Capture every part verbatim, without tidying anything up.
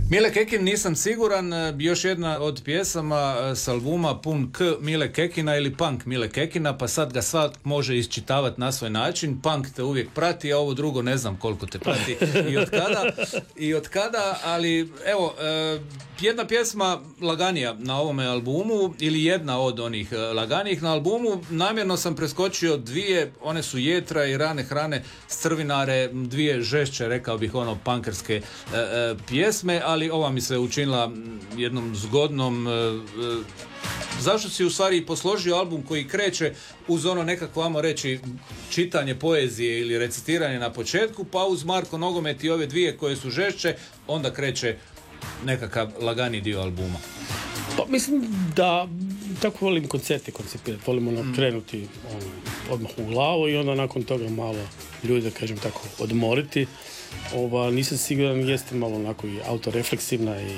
Mile Kekin, nisam siguran, još jedna od pjesama s albuma Pun K Mile Kekina ili Punk Mile Kekina, pa sad ga svat može isčitavati na svoj način. Punk te uvijek prati, a ovo drugo ne znam koliko te prati i od kada, i od kada, ali evo, jedna pjesma laganija na ovome albumu, ili jedna od onih laganijih na albumu, namjerno sam preskočio dvije, one su Jetra i Rane hrane strvinare, dvije žešće, rekao bih, ono, punkerske e, e, pjesme, ali ova mi se učinila jednom zgodnom. E, e, zašto si u stvari posložio album koji kreće uz ono nekako, vamo reći, čitanje poezije ili recitiranje na početku, pa uz Marko nogomet i ove dvije koje su žešće, onda kreće nekakav lagani dio albuma? Pa mislim da tako volim koncerte koncipirati, volimo mm. krenuti on, odmah u glavu i onda nakon toga malo ljudi, da kažem tako, odmoriti. Ova, nisam siguran, jeste malo onako i autorefleksivna i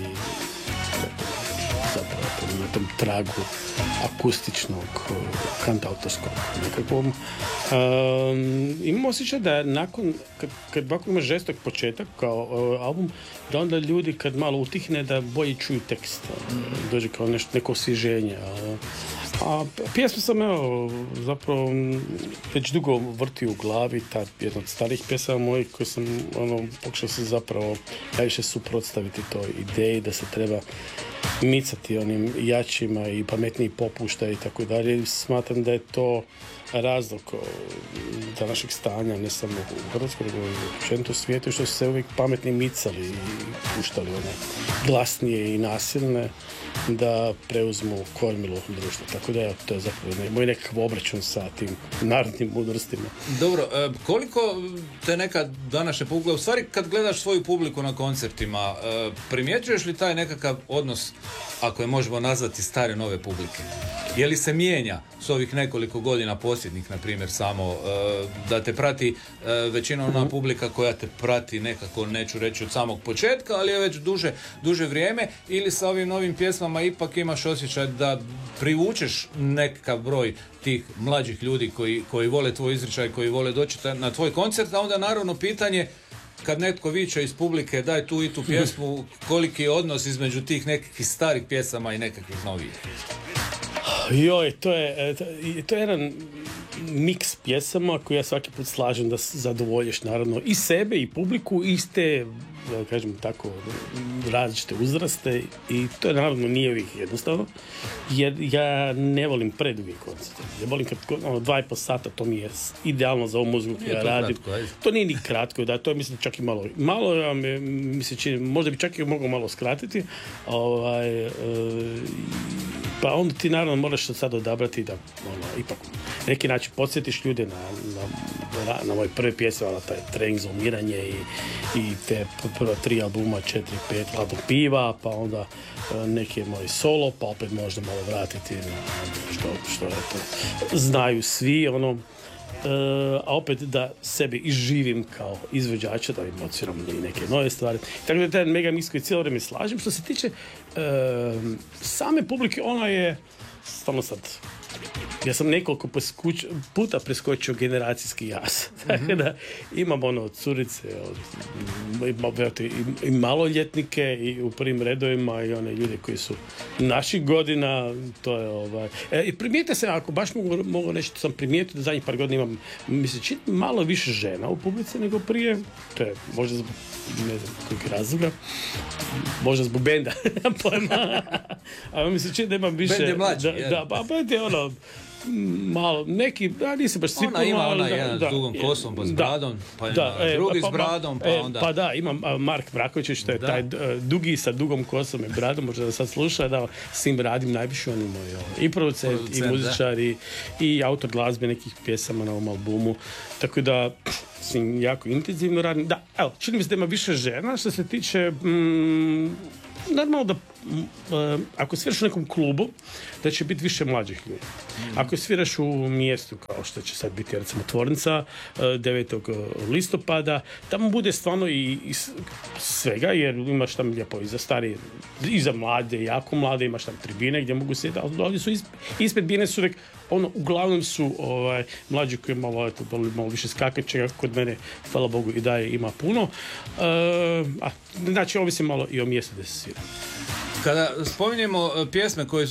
zapravo na tom tragu akustičnog, kantautorskog nekakvom. Um, imam osjećaj da nakon, kad, kad ovako ima žestok početak kao uh, album, da onda ljudi kad malo utihne da bolje čuju tekst, uh, dođe kao nešto, neko osvježenje. Uh, a pjesmu sam, evo, zapravo već dugo vrtio u glavi, ta jedna od starih pjesama mojih koje sam, ono, pokušao se zapravo najviše suprotstaviti toj ideji da se treba micati onim jačima i pametniji popušta i tako dalje. Smatram da je to razlog današnjeg stanja, ne samo u Hrvatskoj, nego i općenito u svijetu, što su se uvijek pametni micali i puštali one glasnije i nasilne da preuzmu kormilo društva. Tako da je to je zapravo ne, moj nekakav obračun sa tim narodnim mudrostima. Dobro, e, koliko te neka današnja publika, u stvari kad gledaš svoju publiku na koncertima, e, primjećuješ li taj nekakav odnos, ako je možemo nazvati, stare nove publike? Je li se mijenja s ovih nekoliko godina posljednjih, na primjer, samo e, da te prati e, većina ona publika koja te prati nekako, neću reći od samog početka, ali je već duže, duže vrijeme, ili sa ovim novim pjesmama ipak imaš osjećaj da privučeš nekakav broj tih mlađih ljudi koji, koji vole tvoj izričaj, koji vole doći na tvoj koncert, a onda naravno pitanje, kad netko viče iz publike daj tu i tu pjesmu, koliki je odnos između tih nekakvih starih pjesama i nekakvih novih? Joj, to je, to je jedan miks pjesama koji ja svaki put slažem da zadovoljiš naravno i sebe i publiku i te, da kažem tako, različite uzraste i to je naravno nije uvijek jednostavno, jer ja ne volim predugi koncert. Ja volim kad ono, dva i po sata, to mi je idealno za ovu muziku koju ja radim. Kratko, to nije ni kratko, da, to je mislim čak i malo, malo ja me, mi se čini, možda bi čak i mogao malo skratiti, ovaj, e, pa onda ti naravno moraš sad odabrati da ono, ipak neki način podsjetiš ljude na, na, na moje prve pjesme, na taj trening za umiranje i, i te prva tri albuma, četiri, pet, Hladnog piva, pa onda neki moj solo, pa opet možda malo vratiti na što, što je to. Znaju svi, ono, uh, a opet da sebe izživim kao izvođača, da emociram i neke nove stvari. Tako da taj mega mix koji cijelo vrijeme slažem. Što se tiče uh, same publike, ona je stvarno sad... Ja sam nekoliko poskuč, puta preskočio generacijski jaz. Tako mm-hmm. da imam ono od curice, od, imam, i, i maloljetnike i u prvim redovima i one ljude koji su naših godina. To je ovaj. E, i primijete se, ako baš mogu, mogu nešto sam primijetio da zadnjih par godina imam, mislim, čit malo više žena u publici nego prije. To je možda zbog, ne znam, kojeg razloga. Možda zbog benda. Pojma. A mi se čini da imam više... Bend je mlađi. Da, da, pa bend je ono... malo, neki, da, nisi baš svi... Ona ima ona da, jedan da, s dugom kosom, pa s bradom, pa da, ima e, drugi pa, s bradom, pa e, onda... Pa da, imam uh, Mark Braković, što je da. taj uh, dugi sa dugom kosom i bradom, možda da sad sluša, da s njim radim najviše, on je moj i producent, producent, i muzičar, i, i autor glazbe nekih pjesama na ovom albumu, tako da s njim jako intenzivno radim. Da, evo, čini mi se da ima više žena, što se tiče... Mm, normalno da ako sviraš u nekom klubu, da će biti više mlađih ljudi. Mm. Ako sviraš u mjestu, kao što će sad biti recimo Tvornica, devetog listopada, tamo bude stvarno i, i svega, jer imaš tam lijepo i za starije, i za mlade, jako mlade, imaš tam tribine gdje mogu sjeti, ali ovdje su ispred, ispred bine su uvijek, ono, uglavnom su ovaj, mlađi koji malo, eto, malo više skakačega, kod mene, hvala Bogu, i daje ima puno. Uh, a, znači, ovisi malo i o mjestu gdje se svira. Kada spominjemo pjesme koje